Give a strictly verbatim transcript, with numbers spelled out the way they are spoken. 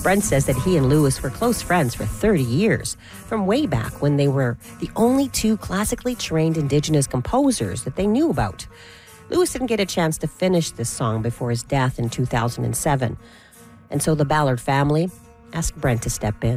Brent says that he and Lewis were close friends for thirty years, from way back when they were the only two classically trained Indigenous composers that they knew about. Lewis didn't get a chance to finish this song before his death in two thousand seven, and so the Ballard family asked Brent to step in.